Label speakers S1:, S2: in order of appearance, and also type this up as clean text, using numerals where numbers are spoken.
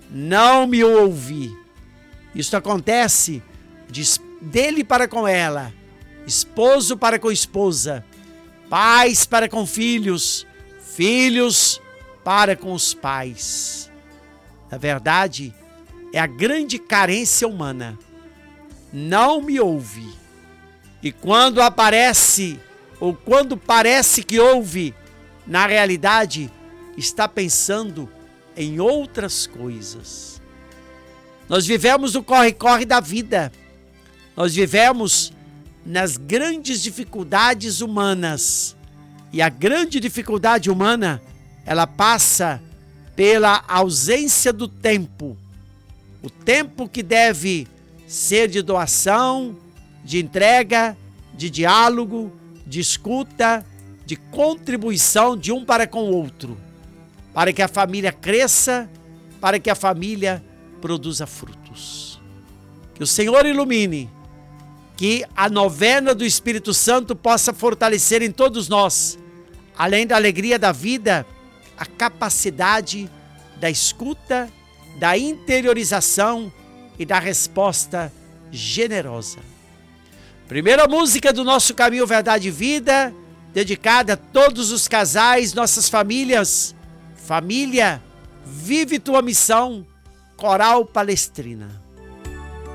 S1: não me ouvi. Isso acontece dele para com ela, esposo para com esposa, pais para com filhos, filhos para com os pais. Na verdade, é a grande carência humana. Não me ouve. E quando aparece, ou quando parece que ouve, na realidade, está pensando em outras coisas. Nós vivemos o corre-corre da vida. Nós vivemos nas grandes dificuldades humanas. E a grande dificuldade humana, ela passa pela ausência do tempo. O tempo que deve ser de doação, de entrega, de diálogo, de escuta, de contribuição de um para com o outro, para que a família cresça, para que a família produza frutos. Que o Senhor ilumine, que a novena do Espírito Santo possa fortalecer em todos nós, além da alegria da vida, a capacidade da escuta, da interiorização e da resposta generosa. Primeira música do nosso Caminho, Verdade e Vida, dedicada a todos os casais, nossas famílias. Família, vive tua missão, Coral Palestrina.